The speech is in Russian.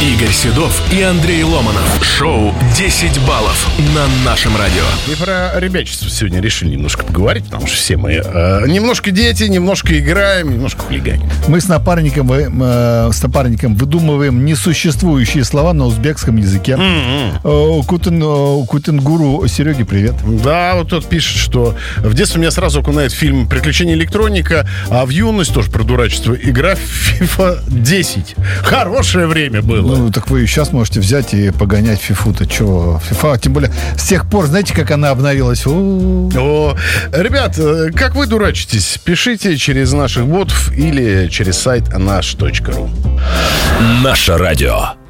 Игорь Седов и Андрей Ломанов. Шоу «10 баллов» на нашем радио. И про ребячество сегодня решили немножко поговорить, потому что все мы немножко дети, немножко играем, немножко хулиганим. Мы с напарником выдумываем несуществующие слова на узбекском языке. Кутенгуру Сереге привет. Да, вот тот пишет, что в детстве меня сразу окунает фильм «Приключения электроника», а в юность тоже про дурачество игра в FIFA 10. Хорошее время было. Ну, так вы и сейчас можете взять и погонять фифу-то. Чего? FIFA, тем более, с тех пор, знаете, как она обновилась? О, ребят, как вы дурачитесь? Пишите через наших ботов или через сайт nаш.ру. Наше радио.